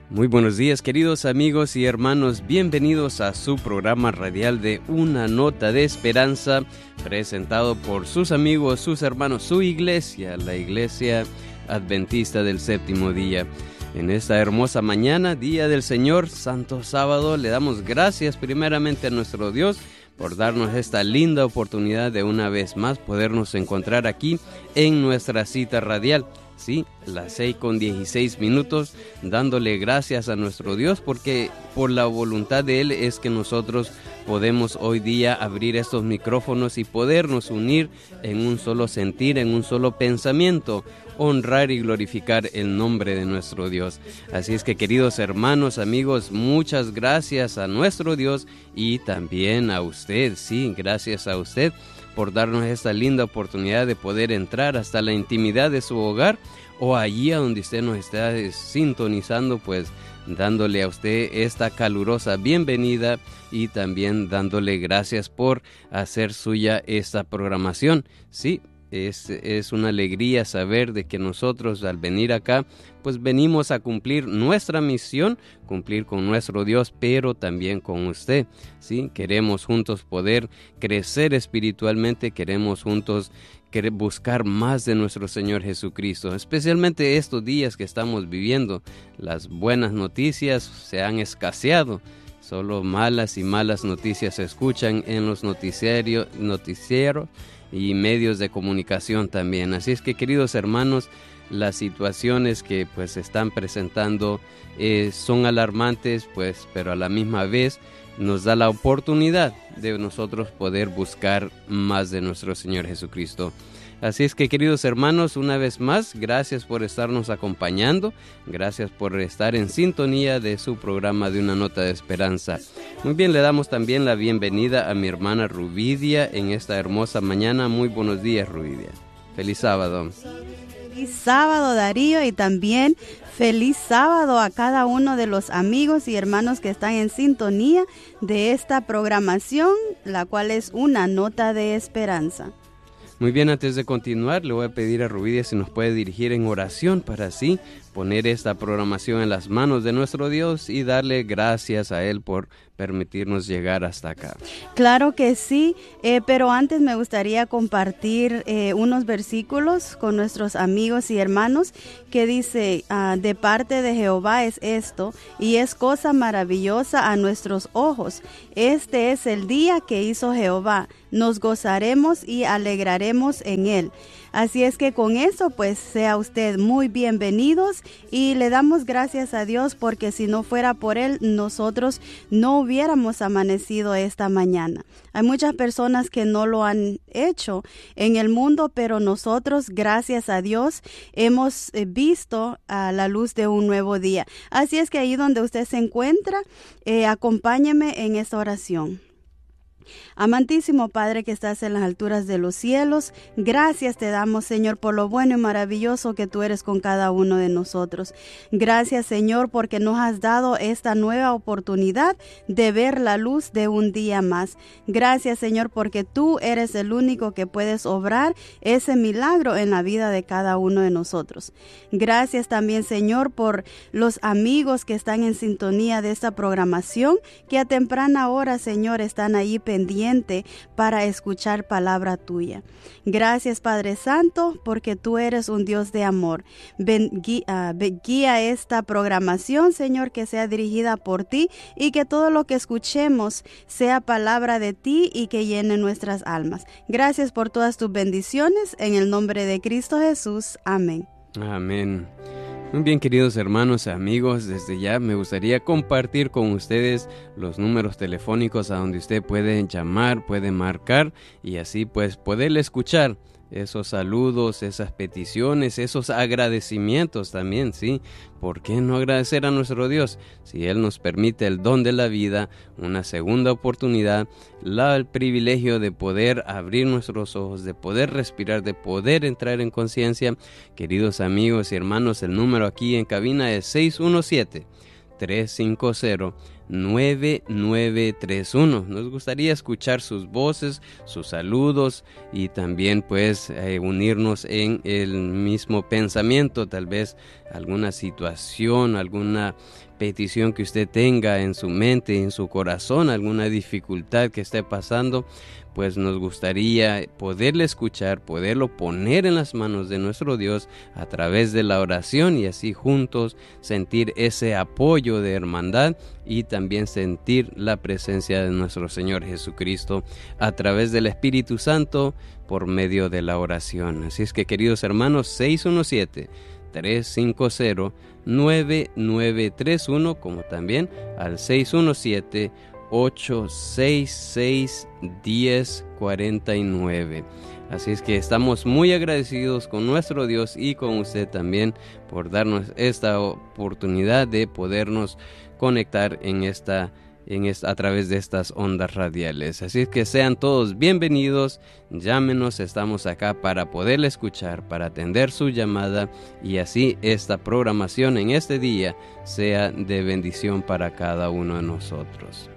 Muy buenos días, queridos amigos y hermanos, bienvenidos a su programa radial de Una Nota de Esperanza, presentado por sus amigos, sus hermanos, su iglesia, la Iglesia Adventista del Séptimo Día. En esta hermosa mañana, Día del Señor, Santo Sábado, le damos gracias primeramente a nuestro Dios por darnos esta linda oportunidad de una vez más podernos encontrar aquí en nuestra cita radial. Sí, las 6:16, dándole gracias a nuestro Dios porque por la voluntad de Él es que nosotros podemos hoy día abrir estos micrófonos y podernos unir en un solo sentir, en un solo pensamiento, honrar y glorificar el nombre de nuestro Dios. Así es que, queridos hermanos, amigos, muchas gracias a nuestro Dios y también a usted, sí, gracias a usted por darnos esta linda oportunidad de poder entrar hasta la intimidad de su hogar o allí a donde usted nos está sintonizando, pues dándole a usted esta calurosa bienvenida y también dándole gracias por hacer suya esta programación. Sí, es una alegría saber de que nosotros al venir acá pues venimos a cumplir nuestra misión, cumplir con nuestro Dios, pero también con usted, ¿sí? Queremos juntos poder crecer espiritualmente, queremos juntos buscar más de nuestro Señor Jesucristo, especialmente estos días que estamos viviendo. Las buenas noticias se han escaseado, solo malas y malas noticias se escuchan en los noticieros y medios de comunicación también. Así es que, queridos hermanos, las situaciones que pues se están presentando son alarmantes, pues, pero a la misma vez nos da la oportunidad de nosotros poder buscar más de nuestro Señor Jesucristo. Así es que, queridos hermanos, una vez más, gracias por estarnos acompañando, gracias por estar en sintonía de su programa de Una Nota de Esperanza. Muy bien, le damos también la bienvenida a mi hermana Rubidia en esta hermosa mañana. Muy buenos días, Rubidia. Feliz sábado. Feliz sábado, Darío, y también feliz sábado a cada uno de los amigos y hermanos que están en sintonía de esta programación, la cual es Una Nota de Esperanza. Muy bien, antes de continuar, le voy a pedir a Rubidia si nos puede dirigir en oración para así poner esta programación en las manos de nuestro Dios y darle gracias a Él por permitirnos llegar hasta acá. Claro que sí, pero antes me gustaría compartir unos versículos con nuestros amigos y hermanos que dice, de parte de Jehová es esto, y es cosa maravillosa a nuestros ojos. Este es el día que hizo Jehová, nos gozaremos y alegraremos en él. Así es que con eso, pues, sea usted muy bienvenidos y le damos gracias a Dios porque si no fuera por Él, nosotros no hubiéramos amanecido esta mañana. Hay muchas personas que no lo han hecho en el mundo, pero nosotros, gracias a Dios, hemos visto a la luz de un nuevo día. Así es que ahí donde usted se encuentra, acompáñeme en esta oración. Amantísimo Padre que estás en las alturas de los cielos, gracias te damos, Señor, por lo bueno y maravilloso que tú eres con cada uno de nosotros. Gracias, Señor, porque nos has dado esta nueva oportunidad de ver la luz de un día más. Gracias, Señor, porque tú eres el único que puedes obrar ese milagro en la vida de cada uno de nosotros. Gracias también, Señor, por los amigos que están en sintonía de esta programación, que a temprana hora, Señor, están ahí pendiente para escuchar palabra tuya. Gracias, Padre Santo, porque tú eres un Dios de amor. Guía esta programación, Señor, que sea dirigida por ti y que todo lo que escuchemos sea palabra de ti y que llene nuestras almas. Gracias por todas tus bendiciones, en el nombre de Cristo Jesús. Amén. Amén. Muy bien, queridos hermanos, amigos, desde ya me gustaría compartir con ustedes los números telefónicos a donde usted puede llamar, puede marcar y así pues poderle escuchar esos saludos, esas peticiones, esos agradecimientos también, ¿sí? ¿Por qué no agradecer a nuestro Dios? Si Él nos permite el don de la vida, una segunda oportunidad, el privilegio de poder abrir nuestros ojos, de poder respirar, de poder entrar en conciencia. Queridos amigos y hermanos, el número aquí en cabina es 617-350 9931. Nos gustaría escuchar sus voces, sus saludos y también pues unirnos en el mismo pensamiento, tal vez alguna situación, alguna petición que usted tenga en su mente, en su corazón, alguna dificultad que esté pasando, pues nos gustaría poderle escuchar, poderlo poner en las manos de nuestro Dios a través de la oración y así juntos sentir ese apoyo de hermandad y también sentir la presencia de nuestro Señor Jesucristo a través del Espíritu Santo por medio de la oración. Así es que, queridos hermanos, 617-350-9931, como también al 617-866-1049. Así es que estamos muy agradecidos con nuestro Dios y con usted también por darnos esta oportunidad de podernos conectar a través de estas ondas radiales. Así es que sean todos bienvenidos, llámenos, estamos acá para poderle escuchar, para atender su llamada y así esta programación en este día sea de bendición para cada uno de nosotros.